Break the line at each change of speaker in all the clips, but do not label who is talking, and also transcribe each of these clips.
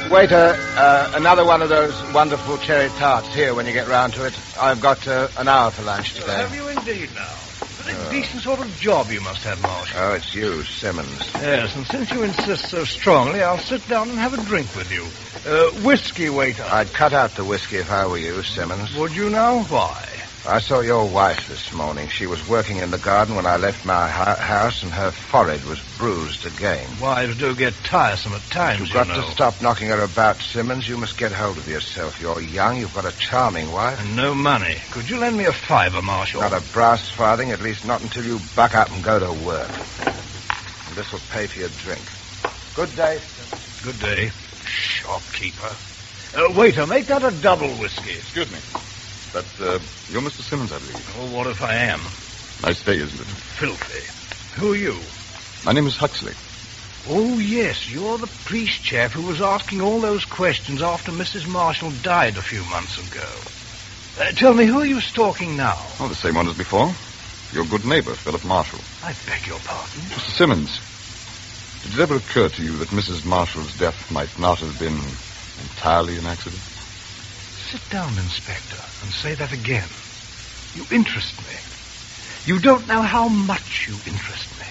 Waiter, another one of those wonderful cherry tarts here when you get round to it. I've got an hour for lunch today.
Have you indeed now? A decent sort of job you must have, Marshal.
Oh, it's you, Simmons.
Yes, and since you insist so strongly, I'll sit down and have a drink with you. Whiskey, waiter.
I'd cut out the whiskey if I were you, Simmons.
Would you now? Why?
I saw your wife this morning. She was working in the garden when I left my house, and her forehead was bruised again.
Wives do get tiresome at times,
You've got
you know.
to stop knocking her about, Simmons. You must get hold of yourself. You're young. You've got a charming wife.
And no money. Could you lend me a fiver, Marshal?
Not a brass farthing, at least not until you buck up and go to work. And this will pay for your drink. Good day, Simmons.
Good day, shopkeeper. Waiter, make that a double whiskey.
Excuse me. But, you're Mr. Simmons, I believe.
Oh, what if I am?
Nice day, isn't it?
Filthy. Who are you?
My name is Huxley.
Oh, yes, you're the police chap who was asking all those questions after Mrs. Marshall died a few months ago. Tell me, who are you stalking now?
Oh, the same one as before. Your good neighbor, Philip Marshall.
I beg your pardon?
Mr. Simmons, did it ever occur to you that Mrs. Marshall's death might not have been entirely an accident?
Sit down, Inspector, and say that again. You interest me. You don't know how much you interest me.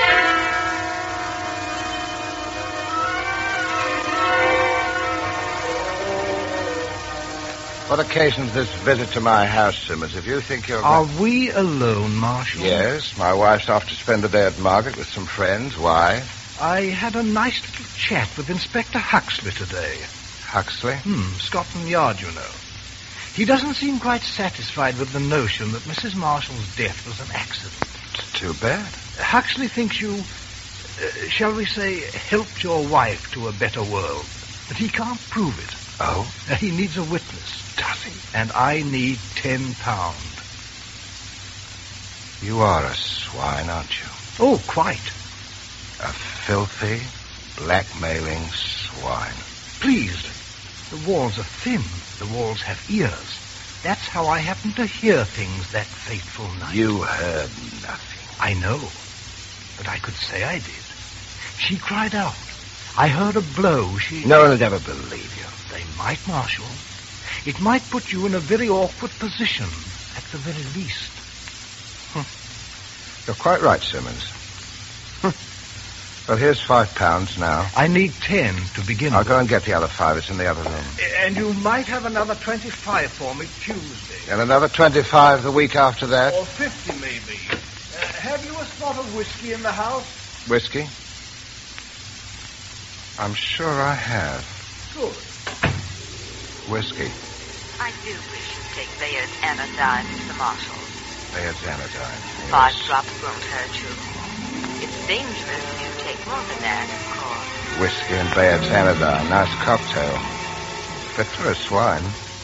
What occasions this visit to my house, Simmons? If you think you're...
Are we alone, Marshal?
Yes, my wife's off to spend the day at Margate with some friends. Why?
I had a nice little chat with Inspector Huxley today.
Huxley?
Scotland Yard, you know. He doesn't seem quite satisfied with the notion that Mrs. Marshall's death was an accident.
It's too bad.
Huxley thinks you, shall we say, helped your wife to a better world. But he can't prove it.
Oh?
He needs a witness.
Does he?
And I need £10.
You are a swine, aren't you?
Oh, quite.
A filthy, blackmailing swine.
Please. The walls are thin. The walls have ears. That's how I happened to hear things that fateful night.
You heard nothing.
I know. But I could say I did. She cried out. I heard a blow.
No one would ever believe you.
They might, Marshal. It might put you in a very awkward position, at the very least.
You're quite right, Simmons. Well, here's £5 now.
I need 10 to begin
I'll
with.
go and get the other 5. It's in the other room.
And you might have another 25 for me Tuesday.
And another 25 the week after that.
Or 50, maybe. Have you a spot of whiskey in the house?
Whiskey? I'm sure I have.
Good.
Whiskey.
I do wish you'd take Bayard's anodyne, Mr. Marshall.
Bayard's anodyne.
5 drops won't hurt you. It's dangerous if you take more than that, of course.
Whiskey and Bayard's anodyne. Nice cocktail. Fit for a swine.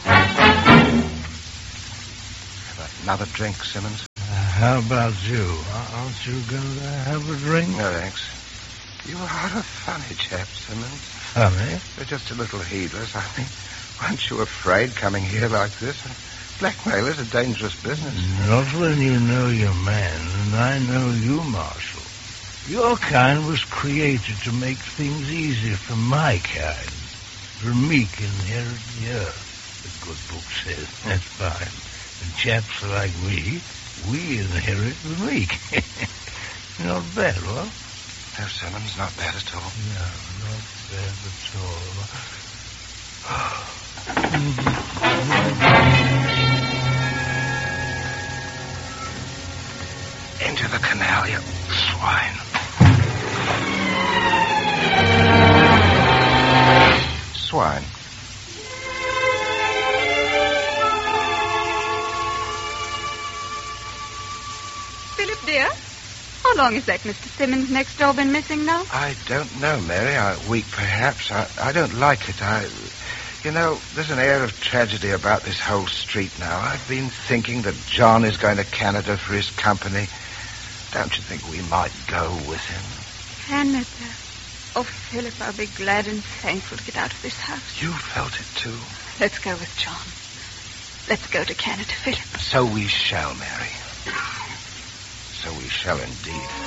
Have another drink, Simmons?
How about you? Aren't you going to have a drink?
No, thanks. You are a funny chap, Simmons.
Funny?
You're just a little heedless. I mean, aren't you afraid coming here like this? Blackmail is a dangerous business.
Not when you know your man, and I know you, Marshal. Your kind was created to make things easier for my kind. For meek inherit the earth, the good book says. That's fine. And chaps like we inherit the meek. Not bad, what?
No, Simmons, not bad at all.
No, not bad at all.
Into the canal, you swine. Swine.
Philip, dear, how long has that Mr. Simmons next door been missing now?
I don't know, Mary. A week, perhaps. I don't like it. You know, there's an air of tragedy about this whole street now. I've been thinking that John is going to Canada for his company. Don't you think we might go with him?
Canada. Oh, Philip, I'll be glad and thankful to get out of this house.
You felt it, too.
Let's go with John. Let's go to Canada, Philip.
So we shall, Mary. So we shall indeed.